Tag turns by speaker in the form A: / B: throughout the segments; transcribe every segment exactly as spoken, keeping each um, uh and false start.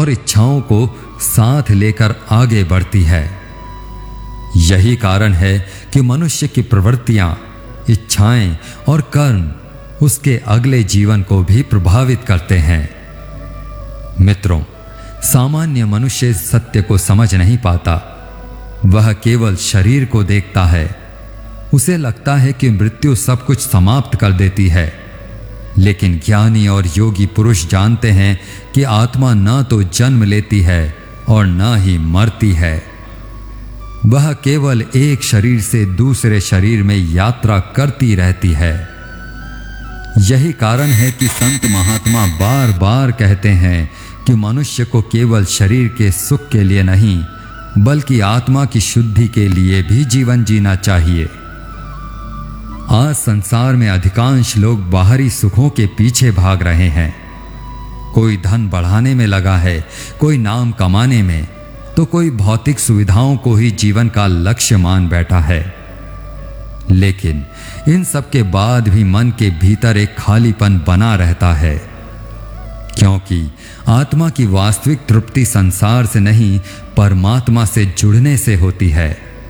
A: और इच्छाओं को साथ लेकर आगे बढ़ती है। यही कारण है कि मनुष्य की प्रवृत्तियां, इच्छाएं और कर्म उसके अगले जीवन को भी प्रभावित करते हैं। मित्रों, सामान्य मनुष्य इस सत्य को समझ नहीं पाता। वह केवल शरीर को देखता है। उसे लगता है कि मृत्यु सब कुछ समाप्त कर देती है। लेकिन ज्ञानी और योगी पुरुष जानते हैं कि आत्मा न तो जन्म लेती है और न ही मरती है। वह केवल एक शरीर से दूसरे शरीर में यात्रा करती रहती है। यही कारण है कि संत महात्मा बार बार कहते हैं कि मनुष्य को केवल शरीर के सुख के लिए नहीं, बल्कि आत्मा की शुद्धि के लिए भी जीवन जीना चाहिए। आज संसार में अधिकांश लोग बाहरी सुखों के पीछे भाग रहे हैं। कोई धन बढ़ाने में लगा है, कोई नाम कमाने में, तो कोई भौतिक सुविधाओं को ही जीवन का लक्ष्य मान बैठा है। लेकिन इन सब के बाद भी मन के भीतर एक खालीपन बना रहता है, क्योंकि आत्मा की वास्तविक तृप्ति संसार से नहीं, परमात्मा से जुड़ने से होती है।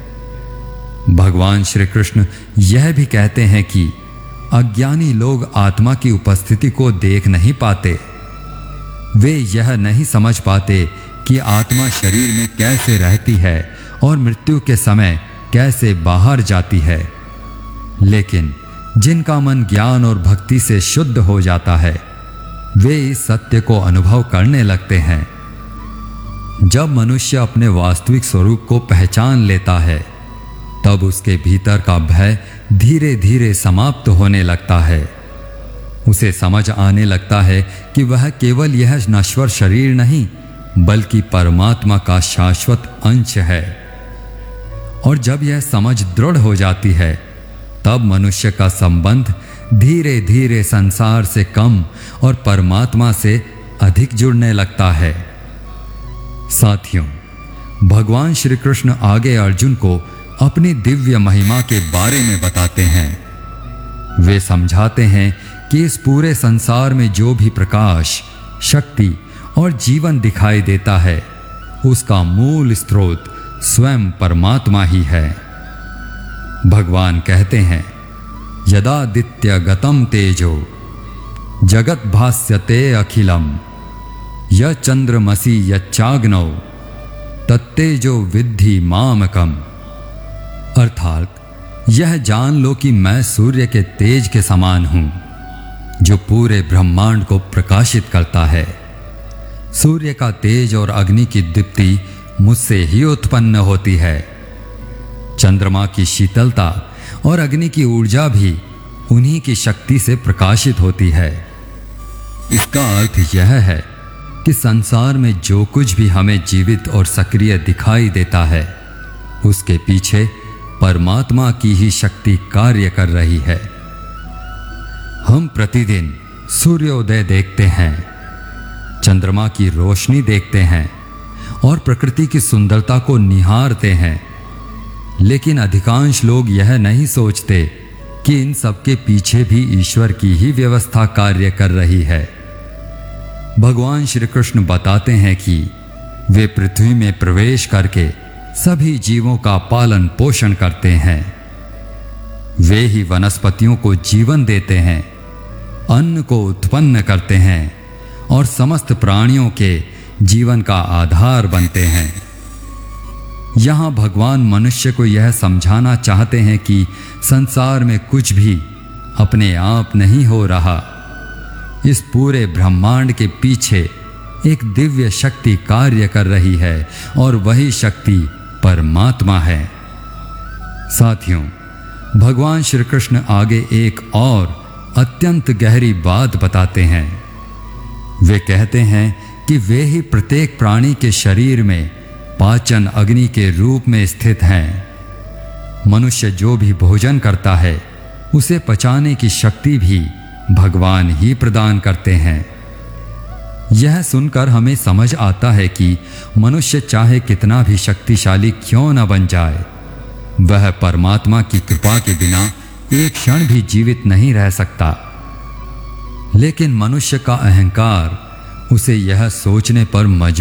A: भगवान श्री कृष्ण यह भी कहते हैं कि अज्ञानी लोग आत्मा की उपस्थिति को देख नहीं पाते। वे यह नहीं समझ पाते कि आत्मा शरीर में कैसे रहती है और मृत्यु के समय कैसे बाहर जाती है। लेकिन जिनका मन ज्ञान और भक्ति से शुद्ध हो जाता है, वे इस सत्य को अनुभव करने लगते हैं। जब मनुष्य अपने वास्तविक स्वरूप को पहचान लेता है, तब उसके भीतर का भय धीरे धीरे समाप्त होने लगता है। उसे समझ आने लगता है कि वह केवल यह नश्वर शरीर नहीं, बल्कि परमात्मा का शाश्वत अंश है। और जब यह समझ दृढ़ हो जाती है, तब मनुष्य का संबंध धीरे धीरे संसार से कम और परमात्मा से अधिक जुड़ने लगता है। साथियों, भगवान श्री कृष्ण आगे अर्जुन को अपनी दिव्य महिमा के बारे में बताते हैं। वे समझाते हैं कि इस पूरे संसार में जो भी प्रकाश, शक्ति और जीवन दिखाई देता है, उसका मूल स्रोत स्वयं परमात्मा ही है। भगवान कहते हैं, यदादित्य गतम तेजो जगत भास्यते अखिलम य चंद्रमसि यच्चाग्नौ तत्तेजो विद्धि मामकम। अर्थात यह जान लो कि मैं सूर्य के तेज के समान हूं, जो पूरे ब्रह्मांड को प्रकाशित करता है। सूर्य का तेज और अग्नि की दीप्ति मुझसे ही उत्पन्न होती है। चंद्रमा की शीतलता और अग्नि की ऊर्जा भी उन्हीं की शक्ति से प्रकाशित होती है। इसका अर्थ यह है कि संसार में जो कुछ भी हमें जीवित और सक्रिय दिखाई देता है, उसके पीछे परमात्मा की ही शक्ति कार्य कर रही है। हम प्रतिदिन सूर्योदय देखते हैं, चंद्रमा की रोशनी देखते हैं और प्रकृति की सुंदरता को निहारते हैं। लेकिन अधिकांश लोग यह नहीं सोचते कि इन सब के पीछे भी ईश्वर की ही व्यवस्था कार्य कर रही है। भगवान श्री कृष्ण बताते हैं कि वे पृथ्वी में प्रवेश करके सभी जीवों का पालन पोषण करते हैं। वे ही वनस्पतियों को जीवन देते हैं, अन्न को उत्पन्न करते हैं और समस्त प्राणियों के जीवन का आधार बनते हैं। यहाँ भगवान मनुष्य को यह समझाना चाहते हैं कि संसार में कुछ भी अपने आप नहीं हो रहा। इस पूरे ब्रह्मांड के पीछे एक दिव्य शक्ति कार्य कर रही है और वही शक्ति परमात्मा है। साथियों, भगवान श्री कृष्ण आगे एक और अत्यंत गहरी बात बताते हैं। वे कहते हैं कि वे ही प्रत्येक प्राणी के शरीर में पाचन अग्नि के रूप में स्थित हैं। मनुष्य जो भी भोजन करता है, उसे पचाने की शक्ति भी भगवान ही प्रदान करते हैं। यह सुनकर हमें समझ आता है कि मनुष्य चाहे कितना भी शक्तिशाली क्यों न बन जाए, वह परमात्मा की कृपा के बिना एक क्षण भी जीवित नहीं रह सकता। लेकिन मनुष्य का अहंकार उसे यह सोचने पर मजबूर